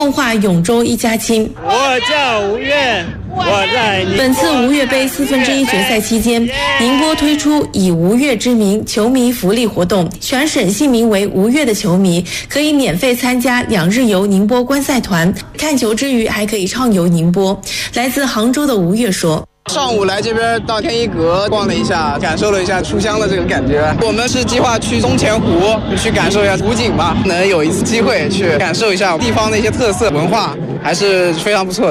动画《永州一家亲》。 我叫吴越，我在宁波。 本次吴越杯1/4决赛期间，宁波推出以吴越之名球迷福利活动，全省姓名为吴越的球迷可以免费参加2日游宁波观赛团，看球之余还可以畅游宁波。来自杭州的吴越说。 上午来这边到天一阁逛了一下，感受了一下书香的这个感觉。我们是计划去松前湖去感受一下湖景吧，能有一次机会去感受一下地方的一些特色文化，还是非常不错的。